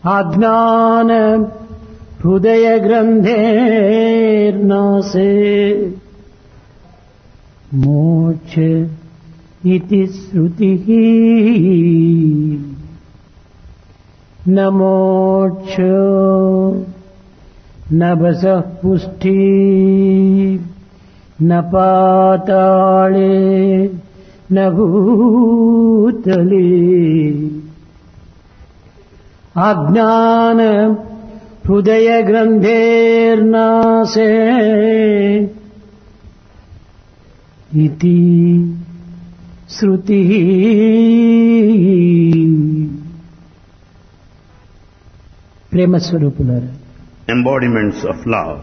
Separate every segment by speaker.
Speaker 1: అజ్ఞాన హృదయ గ్రంథేర్నాసే మోక్ష ఇతి శృతిః న మోక్షో న బసః పుష్టి న పాతాళే న భూతలే అజ్ఞాన హృదయ గ్రంథేర్నాసే ఇతి శృతిః. ప్రేమ స్వరూపులారా,
Speaker 2: embodiments of love.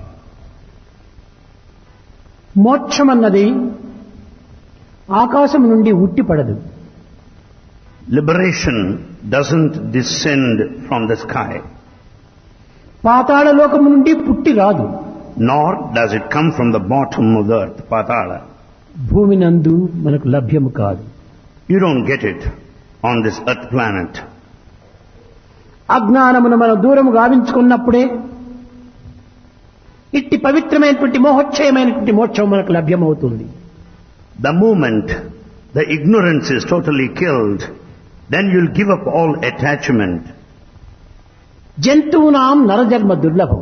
Speaker 1: మోక్షమన్నది ఆకాశం నుండి ఉట్టిపడదు.
Speaker 2: Liberation doesn't descend from the sky,
Speaker 1: పాతాళ లోకము నుండి పుట్టి రాదు.
Speaker 2: nor does it come from the bottom of the earth, Patala.
Speaker 1: భూమి నందు మనకు లభ్యము కాదు.
Speaker 2: You don't get it on this earth planet.
Speaker 1: అజ్ఞానమును మనం దూరము గావించుకున్నప్పుడే ఇట్టి పవిత్రమైనటువంటి మోహోక్షయమైనటువంటి మోక్షం మనకు లభ్యమవుతుంది.
Speaker 2: The moment the ignorance is totally killed, then you'll give up all attachment.
Speaker 1: జంతువునాం నరజన్మ దుర్లభం.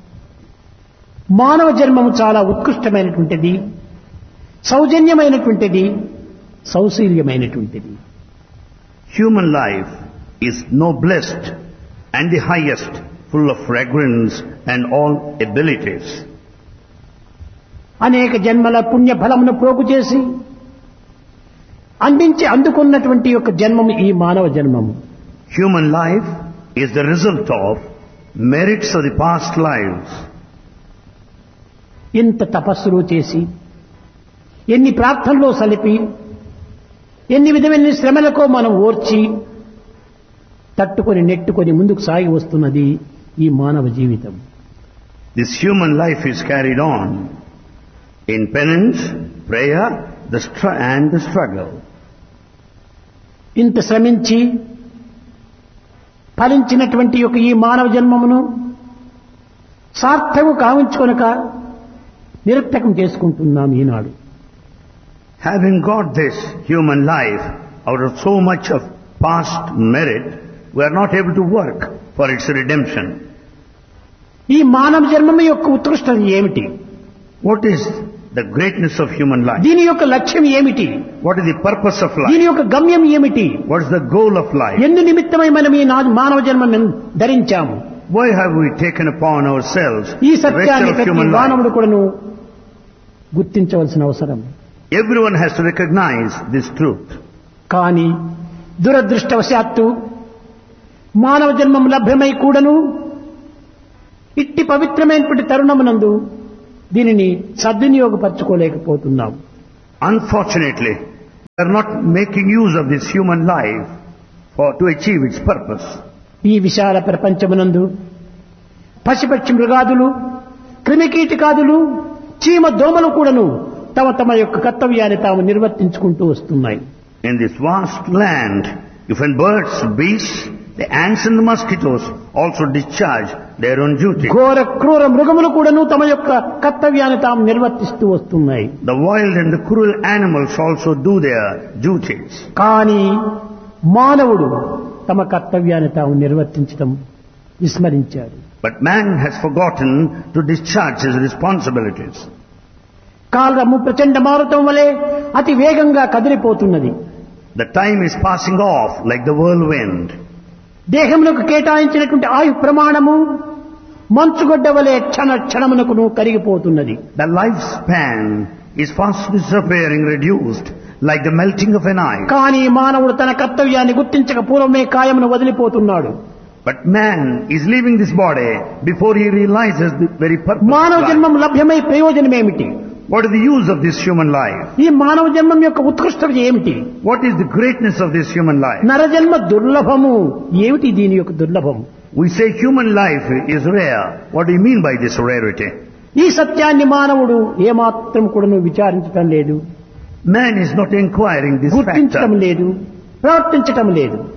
Speaker 1: మానవ జన్మము చాలా ఉత్కృష్టమైనటువంటిది, సౌజన్యమైనటువంటిది, సౌశీల్యమైనటువంటిది.
Speaker 2: Human life is noblest and the highest, full of fragrance and all abilities.
Speaker 1: అనేక జన్మల పుణ్య ఫలమును ప్రోగు చేసి అందించి అందుకున్నటువంటి యొక్క జన్మము ఈ మానవ జన్మము.
Speaker 2: Human life is the result of merits of the past lives.
Speaker 1: ఇంత తపస్సులు చేసి, ఎన్ని ప్రార్థనలో సలిపి, ఎన్ని విధమైన శ్రమలకో మనం ఓర్చి తట్టుకొని నెట్టుకొని ముందుకు సాగి వస్తున్నది ఈ మానవ జీవితం.
Speaker 2: This human life is carried on in penance, prayer, and the struggle.
Speaker 1: ఇంత శ్రమించి ఫలించినటువంటి యొక్క ఈ మానవ జన్మమును సార్థకము కావించుకొనక నిరర్థకం చేసుకుంటున్నాం ఈనాడు.
Speaker 2: Having got this human life out of so much of past merit, we are not able to work for its redemption.
Speaker 1: ఈ మానవ జన్మము యొక్క ఉత్కృష్టత ఏమిటి?
Speaker 2: What is the greatness of human life?
Speaker 1: దీని యొక్క లక్ష్యం ఏమిటి?
Speaker 2: What is the purpose of life?
Speaker 1: దీని యొక్క గమ్యం ఏమిటి?
Speaker 2: What is the goal of life?
Speaker 1: ఎందు నిమిత్తమై మనం ఈ మానవ జన్మను ధరించాము?
Speaker 2: Why have we taken upon ourselves
Speaker 1: ఈ
Speaker 2: the
Speaker 1: సత్యాన్ని
Speaker 2: vector of
Speaker 1: ప్రతి
Speaker 2: human
Speaker 1: మానవుడు
Speaker 2: life?
Speaker 1: కూడాను గుర్తించవలసిన అవసరం.
Speaker 2: Everyone has to recognize this truth.
Speaker 1: కానీ దురదృష్టవశాత్తు మానవ జన్మం లభ్యమై కూడాను ఇట్టి పవిత్రమైనటువంటి తరుణమునందు దీనిని సద్వినియోగపరచుకోలేకపోతున్నాం.
Speaker 2: Unfortunately, we are not making use of this human life to achieve its purpose.
Speaker 1: ఈ విశాల ప్రపంచమునందు పశుపక్షి మృగాదులు, క్రిమికీటకాదులు, చీమ దోమలు కూడాను తమ తమ యొక్క కర్తవ్యాన్ని తాము నిర్వర్తించుకుంటూ వస్తున్నాయి.
Speaker 2: In this vast land, even birds, beasts, the ants and the mosquitoes also discharge their own duty.
Speaker 1: ఘోర క్రూర మృగములు కూడాను తమ యొక్క కర్తవ్యాన్ని తాము నిర్వర్తిస్తూ వస్తున్నాయి.
Speaker 2: The wild and the cruel animals also do their duties.
Speaker 1: కానీ మానవుడు తమ కర్తవ్యాన్ని తాము నిర్వర్తించడం విస్మరించాడు.
Speaker 2: But man has forgotten to discharge his responsibilities.
Speaker 1: కాలము ప్రచండ మారుతం వలె అతి వేగంగా కదిలిపోతున్నది.
Speaker 2: The time is passing off like the whirlwind.
Speaker 1: దేహమునకు కేటాయించినటువంటి ఆయు ప్రమాణము మంచుగడ్డ వలె క్షణ క్షణమునకును కరిగిపోతున్నది.
Speaker 2: The lifespan is fast disappearing, reduced like the melting of an ice.
Speaker 1: కానీ మానవుడు తన కర్తవ్యాన్ని గుర్తించక పూర్వమే కాయమును వదిలిపోతున్నాడు.
Speaker 2: But man is leaving this body before he realizes the very purpose
Speaker 1: మానవ
Speaker 2: of life.
Speaker 1: జన్మం లభ్యమై ప్రయోజనం ఏమిటి?
Speaker 2: What is the use of this human life?
Speaker 1: ఈ మానవ జన్మం యొక్క ఉత్కృష్టత ఏమిటి?
Speaker 2: What is the greatness of this human life?
Speaker 1: నరజన్మ దుర్లభము ఏమిటి? దీని యొక్క దుర్లభము.
Speaker 2: We say human life is rare. What do you mean by this rarity?
Speaker 1: ఈ సత్యాన్ని మానవుడు ఏమాత్రం కూడా విచారించటం లేదు,
Speaker 2: Man is not inquiring this
Speaker 1: గుర్తించటం
Speaker 2: factor.
Speaker 1: లేదు, ప్రవర్తించటం లేదు.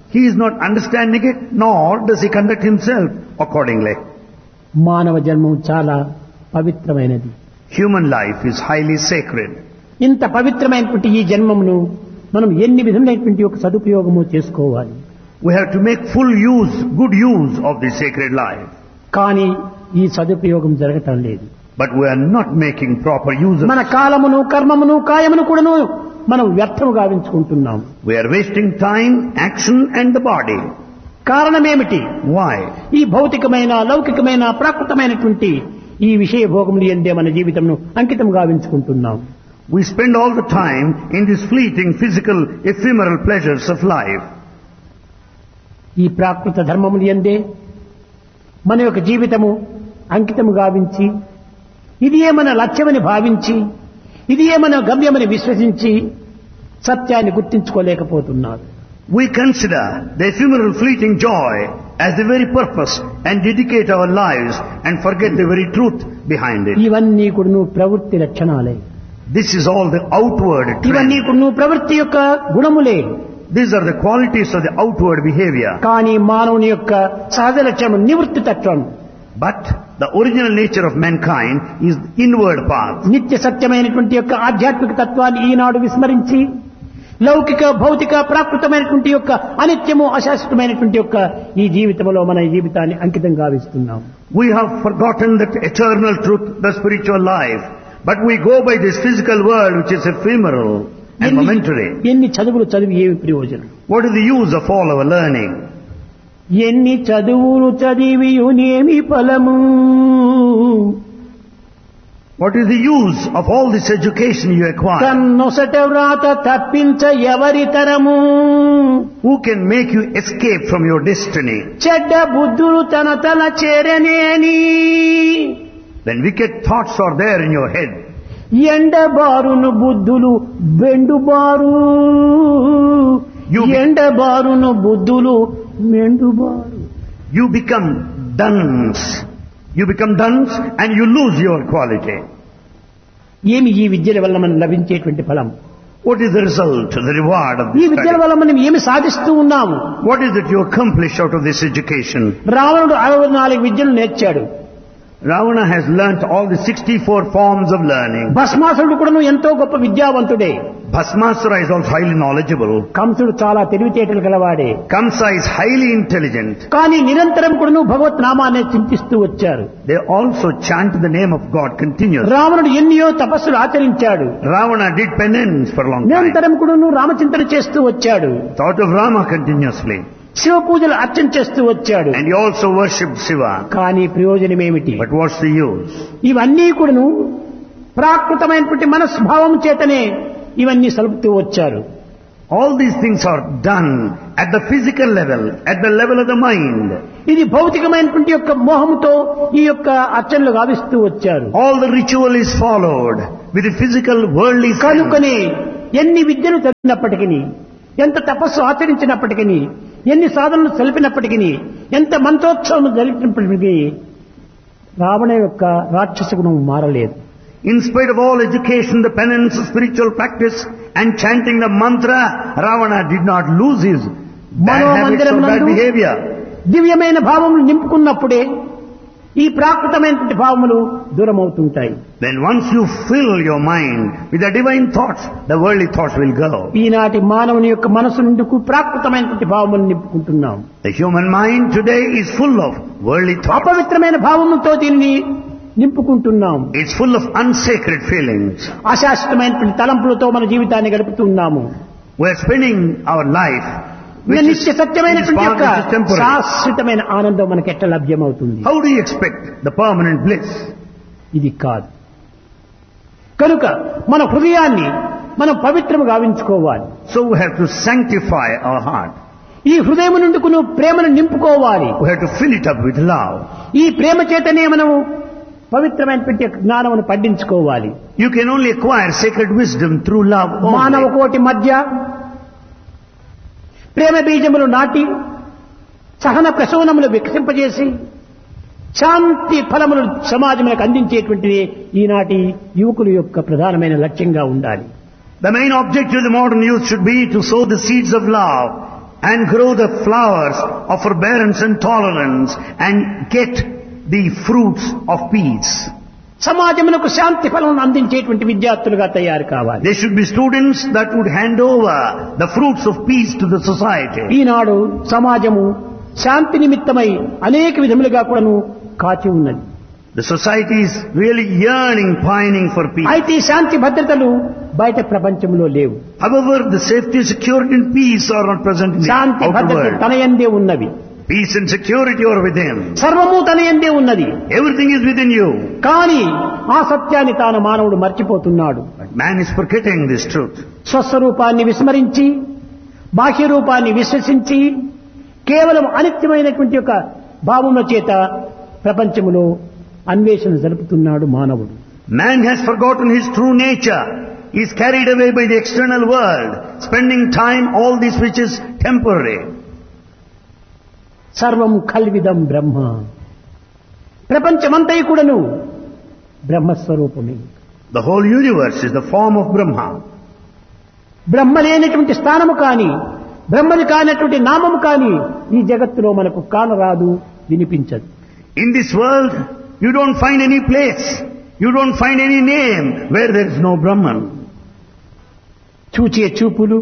Speaker 2: He is not understanding it, nor does he conduct himself accordingly.
Speaker 1: మానవ జన్మం చాలా పవిత్రమైనది.
Speaker 2: Human life is highly sacred.
Speaker 1: ఇంత పవిత్రమైనటువంటి ఈ జన్మమును మనం ఎన్ని విధములైనటువంటి ఒక సదుపయోగము చేసుకోవాలి.
Speaker 2: We have to make full use, good use of this sacred life.
Speaker 1: కానీ ఈ సదుపయోగం జరగటం లేదు.
Speaker 2: But we are not making proper use of
Speaker 1: మన కాలమును కర్మమును కాయమును కూడాను మనం వ్యర్థము గావించుకుంటున్నాం.
Speaker 2: We are wasting time, action and the body.
Speaker 1: కారణమేమిటి?
Speaker 2: Why?
Speaker 1: ఈ భౌతికమైన లౌకికమైన ప్రాకృతమైనటువంటి ఈ విషయ భోగములు ఎందే మన జీవితంను అంకితం గావించుకుంటున్నాం.
Speaker 2: We spend all the time in these fleeting, physical, ephemeral pleasures of life.
Speaker 1: ఈ ప్రాకృత ధర్మములు ఎందే మన యొక్క జీవితము అంకితము గావించి ఇది మన లక్ష్యమని భావించి ఇది మన గమ్యమని విశ్వసించి సత్యాన్ని గుర్తించుకోలేకపోతున్నారు.
Speaker 2: We consider the ephemeral fleeting joy as the very purpose and dedicate our lives and forget the very truth behind it.
Speaker 1: ఇవన్నీ కూడాను ప్రవృత్తి లక్షణాలే.
Speaker 2: This is all the outward
Speaker 1: ఇవన్నీ
Speaker 2: trend.
Speaker 1: కూడాను ప్రవృత్తి యొక్క గుణములే.
Speaker 2: These are the qualities of the outward behavior.
Speaker 1: కానీ మానవుని యొక్క సహజ లక్ష్యం నివృత్తి తత్వం.
Speaker 2: But the original nature of mankind is the inward path.
Speaker 1: నిత్య సత్యమైనటువంటి యొక్క ఆధ్యాత్మిక తత్వాన్ని ఈనాడు విస్మరించి లౌకిక భౌతిక ప్రాకృతమైనటువంటి యొక్క అనిత్యము అశాశ్వతమైనటువంటి యొక్క ఈ జీవితంలో మన జీవితాన్ని అంకితం గావిస్తున్నాం.
Speaker 2: We have forgotten that eternal truth, the spiritual life. But we go by this physical world which is ephemeral and momentary.
Speaker 1: ఎన్ని చదువులు చదివి ఏమి ప్రయోజనం?
Speaker 2: What is the use of all our learning?
Speaker 1: ఎన్ని చదువులు చదివియునేమి ఫలము?
Speaker 2: What is the use of all this education you acquire?
Speaker 1: కన్నొసట వ్రాత తప్పించ ఎవరి తరము?
Speaker 2: Who can make you escape from your destiny?
Speaker 1: చెడ్డ బుద్ధులు తన చేరనేని
Speaker 2: When wicked thoughts are there in your head,
Speaker 1: ఎండబారును బుద్ధులు బెండుబారు. ఎండబారును బుద్ధులు మెండుబారు.
Speaker 2: you become dunce. You become dunce and you lose your quality.
Speaker 1: ఏమి ఈ విద్యల వల్ల మనం లభించేటువంటి ఫలం?
Speaker 2: What is the result, the reward of
Speaker 1: ఈ
Speaker 2: this
Speaker 1: విద్యల
Speaker 2: study?
Speaker 1: వల్ల మనం ఏమి సాధిస్తూ ఉన్నాము?
Speaker 2: What is it you accomplish out of this education?
Speaker 1: రావణుడు 64 విద్యలు నేర్చాడు.
Speaker 2: Ravana has learnt all the 64 forms of learning.
Speaker 1: భస్మాసురుడు కూడాను ఎంతో గొప్ప విద్యావంతుడే.
Speaker 2: Bhasmasura is also highly knowledgeable.
Speaker 1: కంసుడు చాలా తెలివితేటలు గలవాడే.
Speaker 2: Kamsa is highly intelligent.
Speaker 1: కానీ నిరంతరం కూడాను భగవత్ నామాన్ని చింతిస్తూ వచ్చారు.
Speaker 2: They also chant the name of God continuously.
Speaker 1: రావణుడు ఎన్నో తపస్సులు ఆచరించాడు.
Speaker 2: Ravana did penance for a long time.
Speaker 1: నిరంతరం కూడాను రామచింతన చేస్తూ వచ్చాడు.
Speaker 2: Thought of Rama continuously.
Speaker 1: Shiva పూజలు అర్చన చేస్తూ వచ్చాడు.
Speaker 2: And he also worshipped Shiva.
Speaker 1: కానీ ప్రయోజనం ఏమిటి?
Speaker 2: But what's the use?
Speaker 1: ఇవన్నీ కూడాను ప్రాకృతమైనటువంటి మనస్భావం చేతనే ఇవన్నీ సలుపుతూ వచ్చారు.
Speaker 2: All these things are done at the physical level, at the level of the mind.
Speaker 1: ఇది భౌతికమైనటువంటి యొక్క మోహముతో ఈ యొక్క అర్చనలు గావిస్తూ వచ్చారు.
Speaker 2: All the ritual is followed with the physical worldly sense.
Speaker 1: కనుకనే ఎన్ని విద్యలు చదివినప్పటికీ, ఎంత తపస్సు ఆచరించినప్పటికీ, ఎన్ని సాధనలు తెలిపినప్పటికీ, ఎంత మంత్రోత్సవం జరిపినప్పటికీ రావణ యొక్క రాక్షస గుణం మారలేదు.
Speaker 2: In spite of all education, the penance, spiritual practice and chanting the mantra, Ravana did not lose his bad habits or bad behavior.
Speaker 1: దివ్యమైన భావములు నింపుకున్నప్పుడే ఈ ప్రాకృతమైనటువంటి భావములు దూరమవుతుంటాయి.
Speaker 2: Then once you fill your mind with the divine thoughts, the worldly thoughts will go.
Speaker 1: ఈనాటి మానవుని యొక్క మనసు నుండి ప్రాకృతమైనటువంటి భావములు నింపుకుంటున్నాం.
Speaker 2: The human mind today is full of worldly thoughts.
Speaker 1: అపవిత్రమైన భావములతో దీనిని నింపుకుంటున్నాం.
Speaker 2: It's full of unsacred feelings.
Speaker 1: అశాశ్వతమైనటువంటి తలంపులతో మన జీవితాన్ని గడుపుతున్నాము.
Speaker 2: We're spending our life
Speaker 1: నిత్య సత్యమైనటువంటి యొక్క శాశ్వతమైన ఆనందం మనకి ఎట్లా లభ్యమవుతుంది?
Speaker 2: How do you expect the permanent bliss?
Speaker 1: ఇది కాదు. కనుక మన హృదయాన్ని మనం పవిత్రము గావించుకోవాలి.
Speaker 2: So we have to sanctify our heart.
Speaker 1: ఈ హృదయం నుండి ప్రేమను నింపుకోవాలి.
Speaker 2: We have to fill it up with love.
Speaker 1: ఈ ప్రేమ చేతనే మనము పవిత్రమైనటువంటి జ్ఞానమును పండించుకోవాలి.
Speaker 2: You can only acquire sacred wisdom through love only.
Speaker 1: మానవ కోటి మధ్య ప్రేమ బీజములు నాటి సహన ప్రసవనములు వికసింపజేసి శాంతి ఫలములు సమాజములకు అందించేటువంటిది ఈనాటి యువకుల యొక్క ప్రధానమైన లక్ష్యంగా ఉండాలి.
Speaker 2: The main objective of the modern youth should be to sow the seeds of love and grow the flowers of forbearance and tolerance and get the fruits of peace.
Speaker 1: సమాజమునకు శాంతి ఫలం అందించేటువంటి విద్యార్థులుగా తయారు కావాలి.
Speaker 2: They should be students that would hand over the fruits of peace to the society.
Speaker 1: ఈనాడు సమాజము శాంతి నిమిత్తమై అనేక విధములుగా కూడాను కాచి ఉన్నది.
Speaker 2: The society is really yearning, pining for peace.
Speaker 1: అయితే శాంతి భద్రతలు బయట ప్రపంచంలో లేవు.
Speaker 2: However, the safety, security and peace are not present in the
Speaker 1: Shanti
Speaker 2: outer
Speaker 1: భద్రత
Speaker 2: world.
Speaker 1: తన యందే ఉన్నవి.
Speaker 2: Peace and security are within.
Speaker 1: సర్వము తన యందే ఉన్నది.
Speaker 2: Everything is within you.
Speaker 1: కానీ ఆ సత్యాన్ని తాను మానవుడు మర్చిపోతున్నాడు.
Speaker 2: But man is forgetting this truth.
Speaker 1: స్వస్వరూపాన్ని విస్మరించి బాహ్య రూపాన్ని విశ్వసించి కేవలం అనిత్యమైనటువంటి ఒక భావముల చేత ప్రపంచములో అన్వేషణ జరుపుతున్నాడు మానవుడు.
Speaker 2: Man has forgotten his true nature. He is carried away by the external world, spending time all this which is temporary.
Speaker 1: సర్వం కల్విదం బ్రహ్మ. ప్రపంచమంతయు కూడాను బ్రహ్మస్వరూపమే.
Speaker 2: The whole universe is the form of Brahma.
Speaker 1: బ్రహ్మ లేనటువంటి స్థానము కాని బ్రహ్మది కానటువంటి నామము కాని ఈ జగత్తులో మనకు కానరాదు, వినిపించదు.
Speaker 2: In this world, you don't find any place, you don't find any name where there is no Brahman.
Speaker 1: చూచే చూపులు,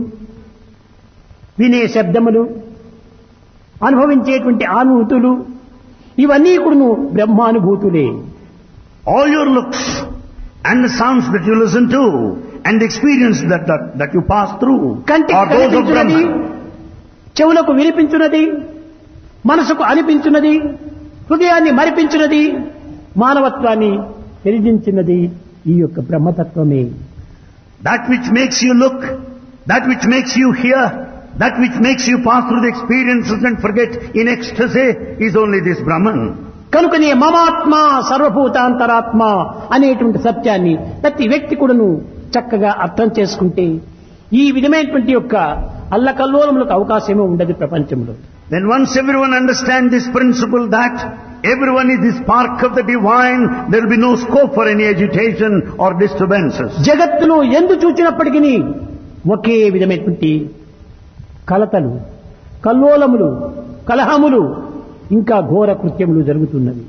Speaker 1: వినే శబ్దములు, అనుభవించేటువంటి అనుభూతులు ఇవన్నీ కూడాను బ్రహ్మానుభూతులే.
Speaker 2: All your looks and the sounds that you listen to and the experience that you pass through
Speaker 1: కంటికి
Speaker 2: are those of
Speaker 1: కనిపించున్నది,
Speaker 2: Brahman.
Speaker 1: చెవులకు వినిపించున్నది, మనసుకు అనిపించున్నది, హృదయాన్ని మరిపించున్నది, మానవత్వాన్ని తెలిగించినది ఈ యొక్క బ్రహ్మతత్వమే.
Speaker 2: That which makes you look, that which makes you hear, that which makes you pass through the experiences and forget in ecstasy is only this Brahman.
Speaker 1: కనుకనే మమాత్మ సర్వభూతాంతరాత్మ అనేటువంటి సత్యాన్ని ప్రతి వ్యక్తి కూడాను చక్కగా అర్థం చేసుకుంటే ఈ విధమైనటువంటి యొక్క అల్లకల్లోలములకు అవకాశమే ఉండదు ప్రపంచంలో.
Speaker 2: Then once everyone understands this principle that everyone is the spark of the divine, there will be no scope for any agitation or disturbances.
Speaker 1: జగత్తులో ఎందు చూచినప్పటికీ ఒకే విధమైనటువంటి కలతలు, కల్లోలములు, కలహములు, ఇంకా ఘోర కృత్యములు జరుగుతున్నవి.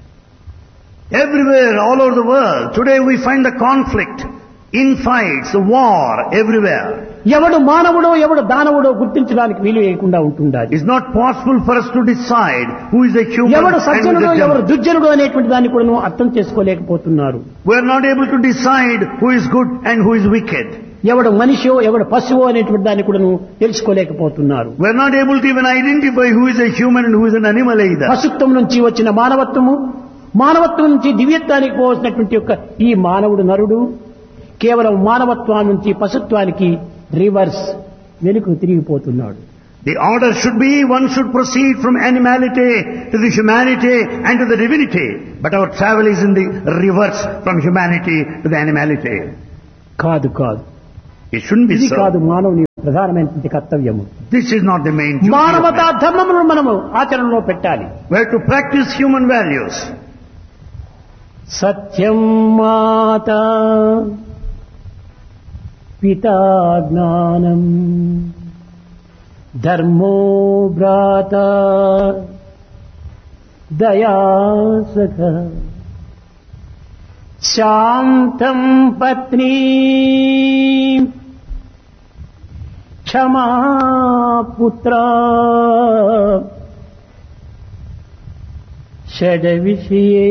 Speaker 2: Everywhere, all over the world, today we find the conflict, infights, war everywhere.
Speaker 1: ఎవడు మానవుడో ఎవడు దానవుడో గుర్తించడానికి వీలు లేకుండా ఉంటుండాలి.
Speaker 2: It's not possible for us to decide who is a human
Speaker 1: ఎవడు
Speaker 2: and who
Speaker 1: సజ్జనుడో
Speaker 2: is a
Speaker 1: ఎవడు
Speaker 2: devil.
Speaker 1: దుర్జనుడో అనేటువంటి దాన్ని కూడా అర్థం చేసుకోలేకపోతున్నారు.
Speaker 2: We are not able to decide who is good and who is wicked.
Speaker 1: ఎవడు మనిషో ఎవడు పశువో అనేటువంటి దాన్ని కూడా తెలుసుకోలేకపోతున్నారు.
Speaker 2: We are not able to even identify who is a human and who is an animal either.
Speaker 1: పశుత్వం నుంచి వచ్చిన మానవత్వము, మానవత్వం నుంచి దివ్యత్వానికి పోవలసినటువంటి యొక్క ఈ మానవుడు నరుడు కేవలం మానవత్వం నుంచి పశుత్వానికి రివర్స్ వెనుక తిరిగిపోతున్నాడు.
Speaker 2: The order should be one should proceed from animality to the humanity and to the divinity. But our travel is in the reverse from humanity to the animality.
Speaker 1: కాదు కాదు,
Speaker 2: It shouldn't be
Speaker 1: ఇది కాదు
Speaker 2: so.
Speaker 1: మానవుని ప్రధానమైనటువంటి కర్తవ్యము.
Speaker 2: This is not the main duty of
Speaker 1: మానవతా
Speaker 2: man.
Speaker 1: ధర్మమును మనము ఆచరణలో పెట్టాలి.
Speaker 2: We have to practice human values.
Speaker 1: సత్యం మాతా పితా జ్ఞానం ధర్మో భ్రాత దయా సఖ శాంతం పత్నీ క్షమా పుత్ర షడ్విషయే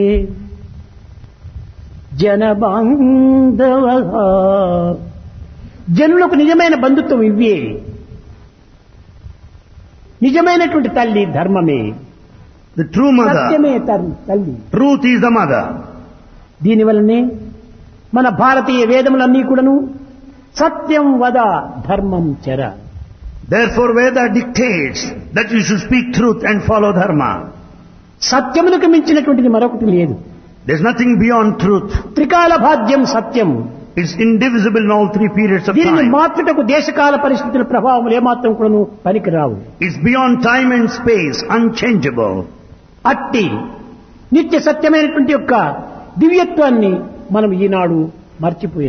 Speaker 1: జనబాంధవ. జనులకు నిజమైన బంధుత్వం ఇవ్వే. నిజమైనటువంటి తల్లి ధర్మమే,
Speaker 2: The true mother,
Speaker 1: సత్యమే తల్లి.
Speaker 2: truth is the mother.
Speaker 1: దీనివల్లనే మన భారతీయ వేదములన్నీ కూడాను సత్యం వద ధర్మం చర.
Speaker 2: Therefore Veda dictates that you should speak truth and follow dharma.
Speaker 1: సత్యములకు మించినటువంటిది మరొకటి లేదు.
Speaker 2: There's nothing beyond truth.
Speaker 1: త్రికాల భాగ్యం సత్యం.
Speaker 2: It's indivisible in all three periods of
Speaker 1: దీనిని
Speaker 2: time.
Speaker 1: మార్చుటకు దేశకాల పరిస్థితుల ప్రభావం ఏమాత్రం కూడాను పనికిరావు.
Speaker 2: It's beyond time and space, unchangeable.
Speaker 1: అట్టి నిత్య సత్యమైనటువంటి యొక్క దివ్యత్వాన్ని మనం ఈనాడు మర్చిపోయినాం.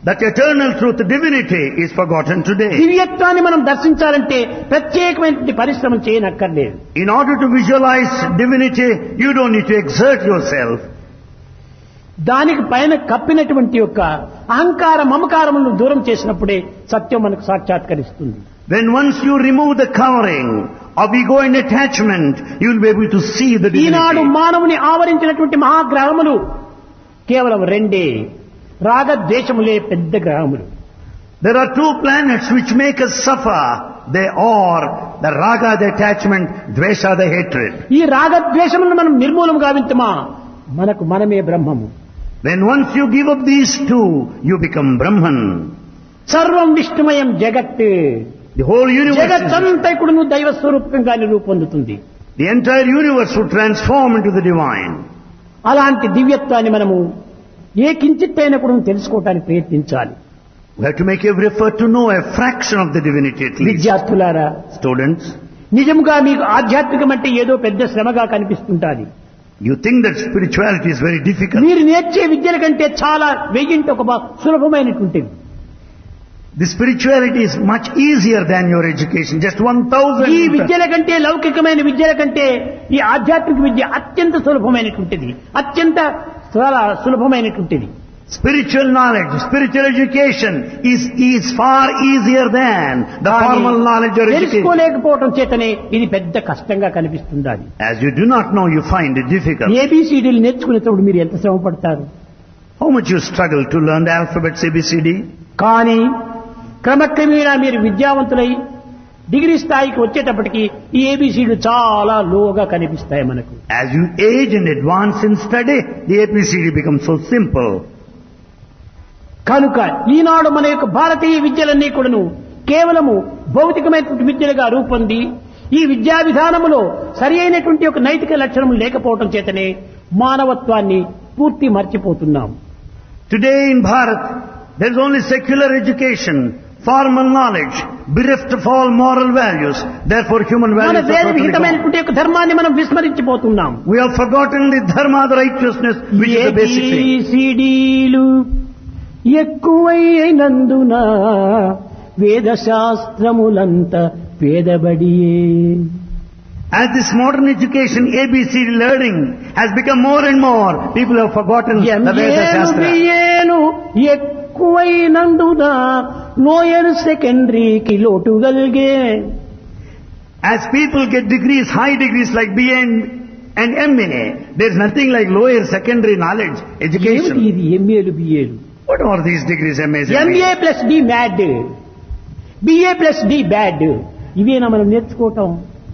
Speaker 2: That eternal truth, divinity, is forgotten today.
Speaker 1: దివ్యత్వాన్ని మనం దర్శించాలంటే ప్రత్యేకమైనటువంటి పరిశ్రమ చేయనక్కర్లేదు.
Speaker 2: In order to visualize divinity, you don't need to exert yourself.
Speaker 1: దానికి పైన కప్పినటువంటి యొక్క అహంకార మమకారములను దూరం చేసినప్పుడే సత్యం మనకు సాక్షాత్కరిస్తుంది.
Speaker 2: When once you remove the covering of ego and attachment, you will be able to see the
Speaker 1: Eenadu
Speaker 2: divinity.
Speaker 1: మానవుని ఆవరించినటువంటి మహాగ్రహములు కేవలం రెండే, రాగద్వేషములే పెద్ద గ్రహములు.
Speaker 2: There are two planets which make us suffer. They are the raga, the attachment, dvesha, the hatred.
Speaker 1: ఈ రాగద్వేషములను మనం నిర్మూలన గావించమా మనకు మనమే బ్రహ్మము.
Speaker 2: When once you give up these two, you become Brahman.
Speaker 1: సర్వం విష్ణుమయం జగత్,
Speaker 2: The whole universe,
Speaker 1: జగత్తంతా కూడా నువ్వు దైవ స్వరూపంగానే రూపొందుతుంది.
Speaker 2: the entire universe would transform into the divine.
Speaker 1: అలాంటి దివ్యత్వాన్ని మనము ఏ కించిత్తైనా కూడా తెలుసుకోవడానికి ప్రయత్నించాలి.
Speaker 2: We have to make every effort to know a fraction of the divinity at least.
Speaker 1: విద్యార్థులారా,
Speaker 2: Students,
Speaker 1: నిజంగా మీకు ఆధ్యాత్మికం అంటే ఏదో పెద్ద శ్రమగా కనిపిస్తుంటాది.
Speaker 2: you think that spirituality is very difficult.
Speaker 1: మీరు నేర్చే విద్యల కంటే చాలా వెయ్యింటి ఒక సులభమైనటువంటిది.
Speaker 2: The spirituality is much easier than your education. Just 1,000.
Speaker 1: ఈ విద్యల కంటే, లౌకికమైన విద్యల కంటే ఈ ఆధ్యాత్మిక విద్య అత్యంత సులభమైనటువంటిది, అత్యంత చాలా సులభమైనటువంటిది.
Speaker 2: Spiritual knowledge, spiritual education is far easier than the formal knowledge or education.
Speaker 1: తెలుసుకోలేకపోవటం చేతనే ఇది పెద్ద కష్టంగా కనిపిస్తుంది. అది
Speaker 2: As you do not know, you find it difficult.
Speaker 1: ఏబిసిడీలు నేర్చుకునేటప్పుడు మీరు ఎంత శ్రమ పడతారు.
Speaker 2: How much you struggle to learn the alphabets ABCD.
Speaker 1: కానీ క్రమక్రమేణా మీరు విద్యావంతులై డిగ్రీ స్థాయికి వచ్చేటప్పటికి ఈ ఏబిసిడీలు చాలా లోగా కనిపిస్తాయి మనకు.
Speaker 2: As you age and advance in study, the ABCD becomes so simple.
Speaker 1: కనుక ఈనాడు మన యొక్క భారతీయ విద్యలన్నీ కూడాను కేవలము భౌతికమైనటువంటి విద్యలుగా రూపొంది ఈ విద్యా విధానములో సరి అయినటువంటి ఒక నైతిక లక్షణములు లేకపోవటం చేతనే మానవత్వాన్ని పూర్తి మర్చిపోతున్నాం.
Speaker 2: Today in Bharat, there is only secular education, formal knowledge, bereft of all moral values. Therefore human
Speaker 1: మన
Speaker 2: values are
Speaker 1: వేద
Speaker 2: totally gone.
Speaker 1: విహితమైనటువంటి యొక్క ధర్మాన్ని మనం విస్మరించిపోతున్నాం.
Speaker 2: We have forgotten the dharma, the righteousness, which is the basic thing.
Speaker 1: ఏబిసిడీలు ఎక్కువైనందున వేద శాస్త్రములంత పేదబడియే.
Speaker 2: As this modern education, ABCD learning has become more and more, people have forgotten the Veda Shastra.
Speaker 1: ఏను ఎక్కువైనందున lower సెకండరీకి లోటుగలిగే.
Speaker 2: As people get degrees, high degrees like BA and MA, there is nothing like lower secondary knowledge, education.
Speaker 1: ఏమిటి ఇది ఎంఏలు బిఏలు?
Speaker 2: What are these degrees, MAs and
Speaker 1: MA
Speaker 2: BA?
Speaker 1: Plus D mad, BA plus D bad, ఇవేనా మనం నేర్చుకోవటం?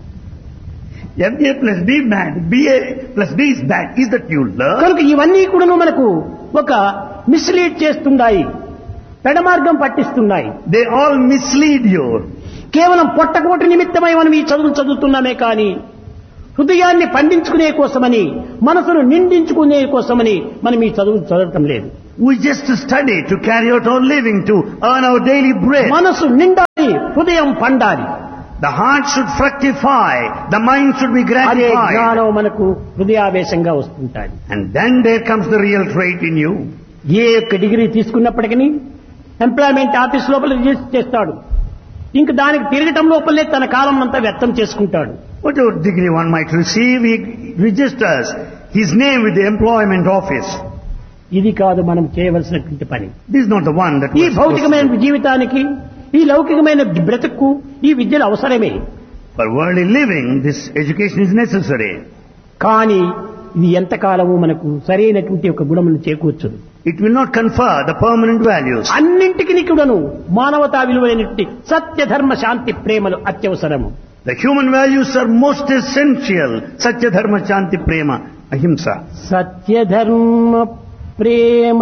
Speaker 2: MA plus B mad, BA plus B is bad. Is that you learn?
Speaker 1: కనుక ఇవన్నీ కూడా మనకు ఒక మిస్లీడ్ చేస్తున్నాయి, పెడమార్గం పట్టిస్తున్నాయి.
Speaker 2: They all mislead you.
Speaker 1: కేవలం పొట్టకోటి నిమిత్తమై మనం ఈ చదువులు చదువుతున్నామే కానీ హృదయాన్ని పండించుకునే కోసమని, మనసును నిండించుకునే కోసమని మనం ఈ చదువులు చదవటం లేదు.
Speaker 2: We just study to carry out our living, to earn our daily bread.
Speaker 1: మనసు నిండాలి, హృదయం పండాలి.
Speaker 2: The heart should fructify, the mind should be
Speaker 1: అదే
Speaker 2: gratified.
Speaker 1: జ్ఞానం మనకు హృదయావేశంగా వస్తుంటాయి.
Speaker 2: And then there comes the real trait in you.
Speaker 1: ఏ యొక్క degree తీసుకున్నప్పటికీ employment office లోపల రిజిస్టర్ చేస్తాడు, ఇంక దానికి తిరగటం లోపలే తన కాలం అంతా వ్యర్థం చేసుకుంటాడు.
Speaker 2: Whatever degree one might receive, he registers his name with the employment office.
Speaker 1: ఇది కాదు మనం చేయవలసినటువంటి పని.
Speaker 2: This is not the one that
Speaker 1: ఈ
Speaker 2: we're supposed to
Speaker 1: భౌతికమైన
Speaker 2: do.
Speaker 1: జీవితానికి, ఈ లౌకికమైన బ్రతుకు ఈ విద్యలు అవసరమే.
Speaker 2: For worldly living, this education is necessary.
Speaker 1: కానీ ఇది ఎంతకాలము మనకు సరైనటువంటి ఒక గుణమును చేకూర్చదు.
Speaker 2: It will not confer the permanent values.
Speaker 1: అన్నింటికి కూడాను మానవతా విలువైనటువంటి సత్య ధర్మ శాంతి ప్రేమలు అత్యవసరము.
Speaker 2: The human values are most essential. Satya dharma shanti prema ahimsa.
Speaker 1: సత్య ధర్మ ప్రేమ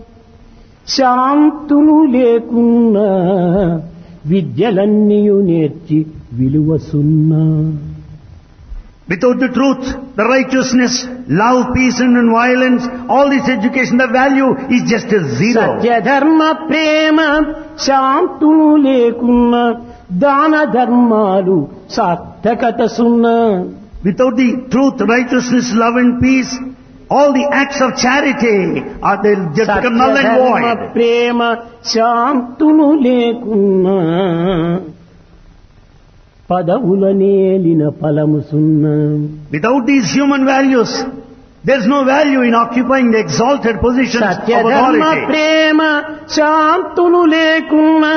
Speaker 1: శాంతులు లేకున్నా విద్యలన్నీయు నేర్చి విలువ సున్నా.
Speaker 2: Without the truth, the righteousness, love, peace and non-violence, all this education, the value is just a zero.
Speaker 1: సత్య ధర్మ ప్రేమ శాంతులు లేకున్నా దాన ధర్మాలు సార్థకత సున్నా.
Speaker 2: Without the truth, righteousness, love and peace, all the acts of charity are they'll just become null and void.
Speaker 1: ప్రేమ శాంతులు లేకున్నా పదవుల నేలిన ఫలము సున్నా.
Speaker 2: Without these human values, there's no value in occupying the exalted positions of
Speaker 1: సత్యధర్మ
Speaker 2: authority.
Speaker 1: ప్రేమ శాంతులు లేకున్నా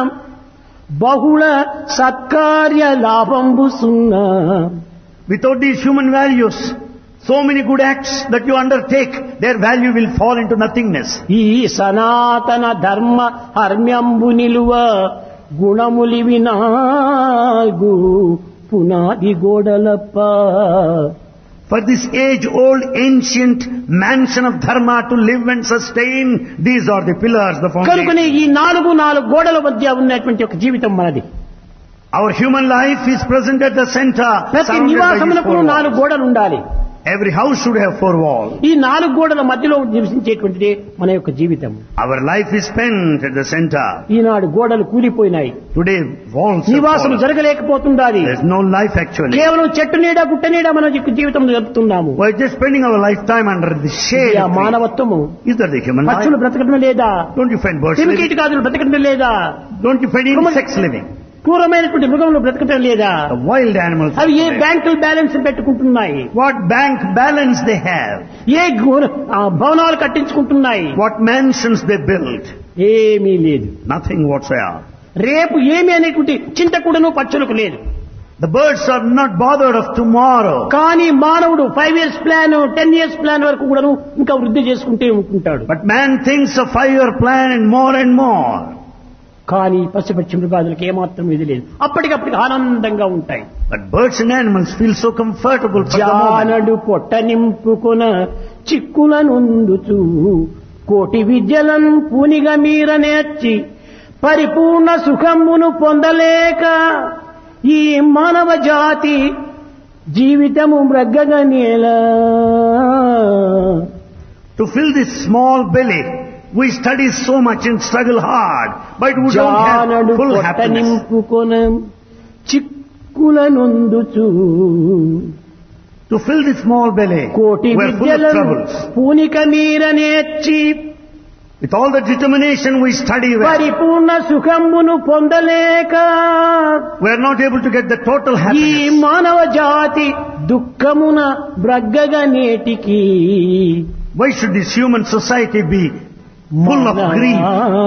Speaker 1: బహుళ సత్కార్య లాభంబు సున్నా.
Speaker 2: Without these human values, so many good acts that you undertake, their value will fall into nothingness.
Speaker 1: ఈ సనాతన ధర్మ హర్మ్యంబు నిలువ గుణములివి నాగు పునాది గోడలప్ప.
Speaker 2: For this age-old ancient mansion of dharma to live and sustain, these are the pillars, the foundation.
Speaker 1: కనుకనే ఈ నాలుగు గోడల మధ్య ఉన్నటువంటి ఒక జీవితం మనది.
Speaker 2: Our human life is present at the center.
Speaker 1: ప్రతి
Speaker 2: surrounded by these
Speaker 1: నివాసములకు
Speaker 2: four
Speaker 1: 4
Speaker 2: walls.
Speaker 1: గోడలు ఉండాలి.
Speaker 2: Every house should have 4 walls.
Speaker 1: ఈ 4 గోడల మధ్యలో నివసించేటువంటిది మన యొక్క జీవితం.
Speaker 2: Our life is spent at the center.
Speaker 1: ఈనాడు గోడలు కూలిపోయినాయి.
Speaker 2: Today, walls have
Speaker 1: నివాసం
Speaker 2: fallen.
Speaker 1: జరగలేకపోతుండాలి.
Speaker 2: There's no life actually.
Speaker 1: కేవలం చెట్టు నీడ గుట్ట నీడ మన యొక్క జీవితం జరుపుతున్నాము.
Speaker 2: We're just spending our lifetime under the shade
Speaker 1: ఇది ఆ
Speaker 2: of trees.
Speaker 1: మానవత్వము.
Speaker 2: Is that the human
Speaker 1: పక్షులు
Speaker 2: life?
Speaker 1: బ్రతకడం లేదా?
Speaker 2: Don't you find birds living?
Speaker 1: క్రిమికీటకాదులు బ్రతకడం లేదా?
Speaker 2: Don't you find insects living?
Speaker 1: క్రూరమైనటువంటి మృగములు బ్రతకడం లేదా?
Speaker 2: The wild animals.
Speaker 1: అవి ఏ
Speaker 2: live.
Speaker 1: బ్యాంకులు balance పెట్టుకుంటున్నాయి?
Speaker 2: What bank balance they have?
Speaker 1: ఏ భవనాలు కట్టించుకుంటున్నాయి?
Speaker 2: What mansions they build?
Speaker 1: ఏమీ లేదు.
Speaker 2: Nothing whatsoever.
Speaker 1: రేపు ఏమి అనేటువంటి చింత కూడాను పక్షులకు లేదు.
Speaker 2: The birds are not bothered of tomorrow.
Speaker 1: కానీ మానవుడు 5 years ప్లాన్ 10 years ప్లాన్ వరకు కూడాను ఇంకా వృద్ధి చేసుకుంటే ఉంటుంటాడు.
Speaker 2: But man thinks of 5-year plan and more.
Speaker 1: కానీ పశుపక్షి మృగాదులకు ఏమాత్రం ఇది లేదు. అప్పటికప్పటికి ఆనందంగా ఉంటాయి.
Speaker 2: But birds and animals feel so comfortable for the moment.
Speaker 1: జానడు పొట్ట నింపుకొన చిక్కులనుందుచు కోటి విద్యలను పూనిగా మీర నేర్చి పరిపూర్ణ సుఖమును పొందలేక ఈ మానవ జాతి జీవితము మ్రగ్గగా నేలా.
Speaker 2: To fill this small belly, we study so much and struggle hard, but we don't
Speaker 1: జానడు
Speaker 2: have full
Speaker 1: పొట్ట
Speaker 2: happiness.
Speaker 1: నింపుకొన చిక్కులనుందుచు
Speaker 2: To fill this small belly,
Speaker 1: కోటి
Speaker 2: we are full of
Speaker 1: విద్యలను
Speaker 2: troubles.
Speaker 1: పూనిక మీర నేర్చి
Speaker 2: With all the determination we study well,
Speaker 1: పరిపూర్ణ సుఖమును పొందలేక
Speaker 2: we are not able to get the total
Speaker 1: ఈ
Speaker 2: happiness.
Speaker 1: మానవ జాతి దుఃఖమున బ్రగ్గగా నేటికి
Speaker 2: Why should this human society be full of grief?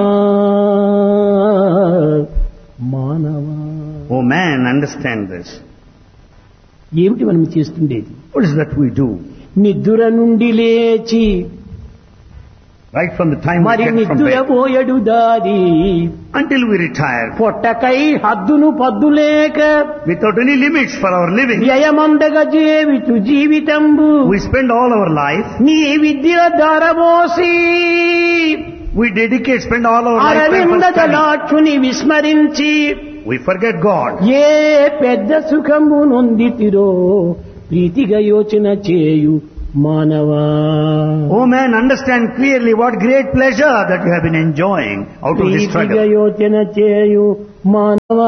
Speaker 1: మానవా
Speaker 2: Oh man, understand this.
Speaker 1: ఏమిటి మనం చేస్తుండేది?
Speaker 2: What is that we do?
Speaker 1: నిద్ర నుండి లేచి
Speaker 2: Right from the time we
Speaker 1: మరి
Speaker 2: get from
Speaker 1: నిద్ర
Speaker 2: bed
Speaker 1: పోయడు దారి
Speaker 2: until we retire,
Speaker 1: పొట్టకై హద్దును పద్దులేక
Speaker 2: without any limits for our living,
Speaker 1: వ్యయమందగ జీవితు జీవితంబు
Speaker 2: we spend all our life,
Speaker 1: నీ విద్య ధారబోసి
Speaker 2: we dedicate, spend all our life
Speaker 1: Aravinda
Speaker 2: for study.
Speaker 1: జలాక్షుని విస్మరించి
Speaker 2: We forget God.
Speaker 1: ఏ పెద్ద సుఖము నొందితిరో ప్రీతిగా యోచన చేయు మానవా.
Speaker 2: Oh man, understand clearly what great pleasure that you have been enjoying out of this
Speaker 1: ప్రీతిగా
Speaker 2: struggle.
Speaker 1: యోచన చేయు మానవా.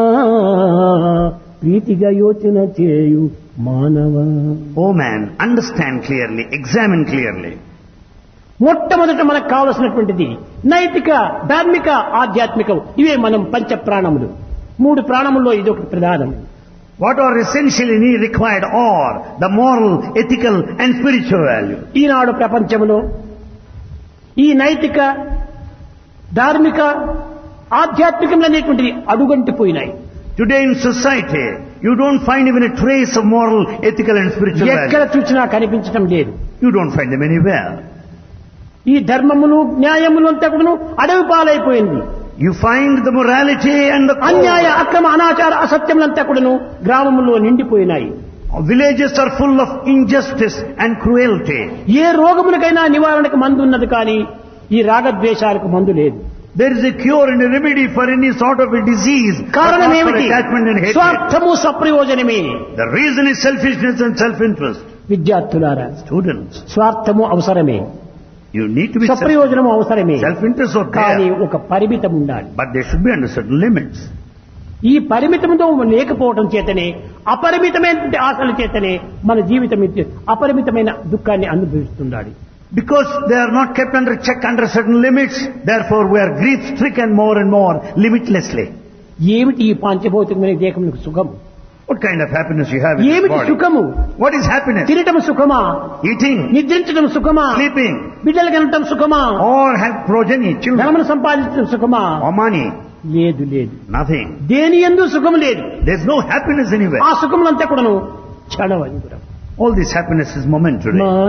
Speaker 1: ప్రీతిగా యోచన చేయు మానవా.
Speaker 2: Oh man, understand clearly, examine clearly.
Speaker 1: మొట్టమొదట మనకు కావలసినటువంటిది నైతిక, ధార్మిక, ఆధ్యాత్మికం. ఇవే మనం పంచ ప్రాణములు. 3 ప్రాణముల్లో ఇది ఒక ప్రధానం.
Speaker 2: What are essentially required are the moral, ethical and spiritual value.
Speaker 1: ఈనాడు ప్రపంచంలో ఈ నైతిక, ధార్మిక, ఆధ్యాత్మికములు అనేటువంటిది అడుగంటిపోయినాయి.
Speaker 2: Today in society, you don't find even a trace of moral, ethical and spiritual
Speaker 1: ఎక్కడ
Speaker 2: value.
Speaker 1: చూసినా కనిపించడం లేదు.
Speaker 2: You don't find them anywhere.
Speaker 1: ఈ ధర్మములు, న్యాయములు అంతా కూడా అడవి పాలైపోయింది.
Speaker 2: You find the morality and the
Speaker 1: అన్యాయ, అక్రమ, అనాచార, అసత్యములంతా కూడాను గ్రామములో నిండిపోయినాయి.
Speaker 2: villages are full of injustice and cruelty.
Speaker 1: ఏ రోగములకైనా నివారణకు మందు ఉన్నది కానీ ఈ రాగద్వేషాలకు మందు లేదు.
Speaker 2: There is a cure and a remedy for any sort of a disease, but
Speaker 1: కారణం
Speaker 2: not for
Speaker 1: ఏమిటి?
Speaker 2: attachment and hatred.
Speaker 1: స్వార్థము, స్వప్రయోజనమే.
Speaker 2: The reason is selfishness and self-interest.
Speaker 1: విద్యార్థులారా,
Speaker 2: Students,
Speaker 1: స్వార్థము అవసరమే,
Speaker 2: you need to be
Speaker 1: స్వప్రయోజనము అవసరమే.
Speaker 2: self-interest or
Speaker 1: కానీ
Speaker 2: there,
Speaker 1: ఒక పరిమితం ఉండాలి.
Speaker 2: but they should be under certain limits.
Speaker 1: ఈ పరిమితంతో లేకపోవడం చేతనే అపరిమితమైన ఆశల చేతనే మన జీవితం అపరిమితమైన దుఃఖాన్ని అనుభవిస్తున్నాడు.
Speaker 2: Because they are not kept under check under certain limits, therefore we are grief-stricken more and more, limitlessly.
Speaker 1: ఏమిటి ఈ పాంచభౌతికమైన దేహములకు సుఖము?
Speaker 2: What kind of happiness you have in this
Speaker 1: ఏమిటి
Speaker 2: body?
Speaker 1: సుఖము?
Speaker 2: What is happiness?
Speaker 1: తినటం సుఖమా?
Speaker 2: Eating,
Speaker 1: నిద్రించడం సుఖమా?
Speaker 2: sleeping,
Speaker 1: బిడ్డలు కనటం సుఖమా?
Speaker 2: or have progeny, children,
Speaker 1: ధనమును సంపాదించడం సుఖమా?
Speaker 2: or money.
Speaker 1: లేదు లేదు.
Speaker 2: Nothing.
Speaker 1: దేని యందు సుఖం లేదు.
Speaker 2: There's no happiness anywhere.
Speaker 1: ఆ సుఖములంతా కూడాను క్షణవని కూడా.
Speaker 2: All this happiness is momentary.